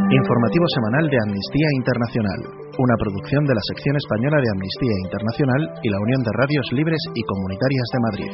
Informativo semanal de Amnistía Internacional, una producción de la sección española de Amnistía Internacional y la Unión de Radios Libres y Comunitarias de Madrid.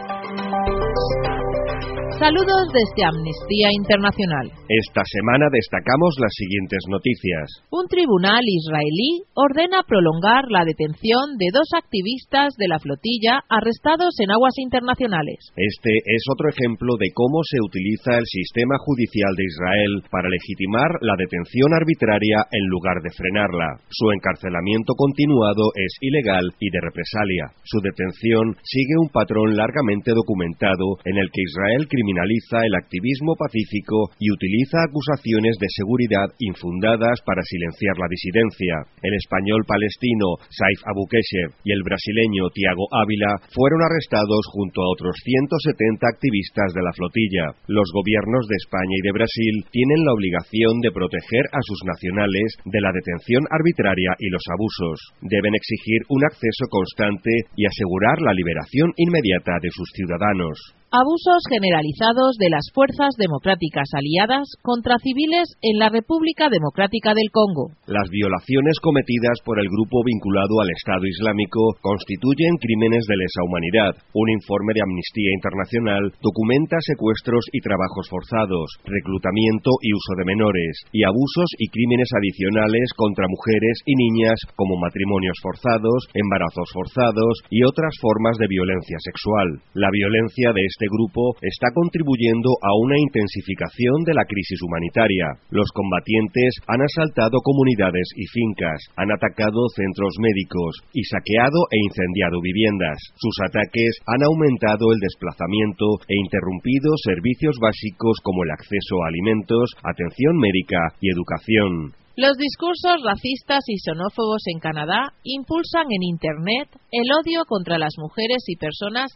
Saludos desde Amnistía Internacional. Esta semana destacamos las siguientes noticias. Un tribunal israelí ordena prolongar la detención de 2 activistas de la flotilla arrestados en aguas internacionales. Este es otro ejemplo de cómo se utiliza el sistema judicial de Israel para legitimar la detención arbitraria en lugar de frenarla. Su encarcelamiento continuado es ilegal y de represalia. Su detención sigue un patrón largamente documentado en el que Israel criminaliza el activismo pacífico y utiliza acusaciones de seguridad infundadas para silenciar la disidencia. El español palestino Saif Abu Kesher y el brasileño Tiago Ávila fueron arrestados junto a otros 170 activistas de la flotilla. Los gobiernos de España y de Brasil tienen la obligación de proteger a sus nacionales de la detención arbitraria y los abusos. Deben exigir un acceso constante y asegurar la liberación inmediata de sus ciudadanos. Abusos generalizados de las fuerzas democráticas aliadas contra civiles en la República Democrática del Congo. Las violaciones cometidas por el grupo vinculado al Estado Islámico constituyen crímenes de lesa humanidad. Un informe de Amnistía Internacional documenta secuestros y trabajos forzados, reclutamiento y uso de menores, y abusos y crímenes adicionales contra mujeres y niñas como matrimonios forzados, embarazos forzados y otras formas de violencia sexual. La violencia de este grupo está contribuyendo a una intensificación de la crisis humanitaria. Los combatientes han asaltado comunidades y fincas, han atacado centros médicos y saqueado e incendiado viviendas. Sus ataques han aumentado el desplazamiento e interrumpido servicios básicos como el acceso a alimentos, atención médica y educación. Los discursos racistas y xenófobos en Canadá impulsan en Internet el odio contra las mujeres y personas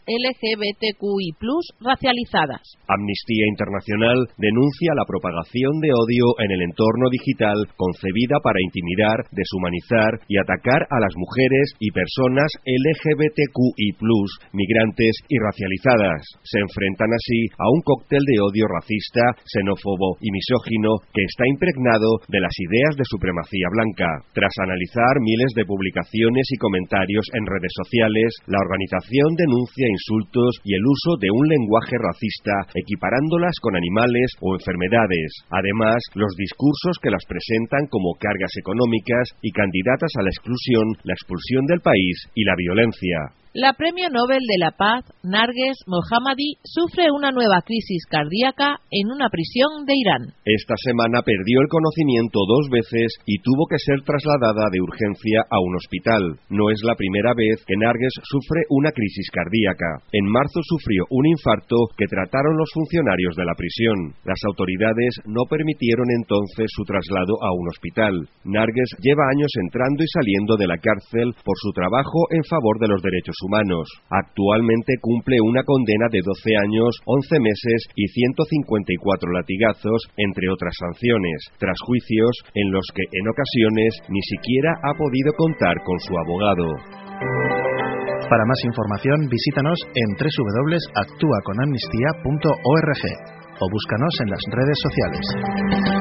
LGBTQI+ racializadas. Amnistía Internacional denuncia la propagación de odio en el entorno digital concebida para intimidar, deshumanizar y atacar a las mujeres y personas LGBTQI+, migrantes y racializadas. Se enfrentan así a un cóctel de odio racista, xenófobo y misógino que está impregnado de las ideas de supremacía blanca. Tras analizar miles de publicaciones y comentarios en redes sociales, la organización denuncia insultos y el uso de un lenguaje racista equiparándolas con animales o enfermedades. Además, los discursos que las presentan como cargas económicas y candidatas a la exclusión, la expulsión del país y la violencia. La Premio Nobel de la Paz, Narges Mohammadi, sufre una nueva crisis cardíaca en una prisión de Irán. Esta semana perdió el conocimiento 2 veces y tuvo que ser trasladada de urgencia a un hospital. No es la primera vez que Narges sufre una crisis cardíaca. En marzo sufrió un infarto que trataron los funcionarios de la prisión. Las autoridades no permitieron entonces su traslado a un hospital. Narges lleva años entrando y saliendo de la cárcel por su trabajo en favor de los derechos humanos. Actualmente cumple una condena de 12 años, 11 meses y 154 latigazos, entre otras sanciones, tras juicios en los que en ocasiones ni siquiera ha podido contar con su abogado. Para más información, visítanos en www.actuaconamnistía.org o búscanos en las redes sociales.